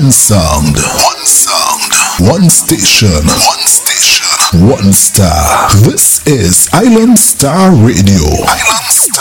One sound. One sound. One station. One station. One star. This is Island Star Radio. Island Star